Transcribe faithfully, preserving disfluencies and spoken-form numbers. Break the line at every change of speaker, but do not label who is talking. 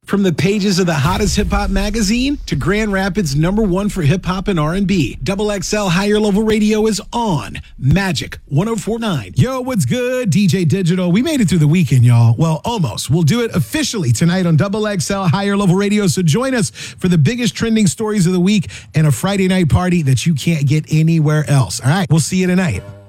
From the pages of the hottest hip-hop magazine to Grand Rapids number one for hip-hop and R and B, Double X L Higher Level Radio is on Magic one oh four point nine.
Yo, what's good? D J Digital. We made it through the weekend, y'all. Well, almost. We'll do it officially tonight on Double X L Higher Level Radio. So join us for the biggest trending stories of the week and a Friday night party that you can't get anywhere else. All right, we'll see you tonight.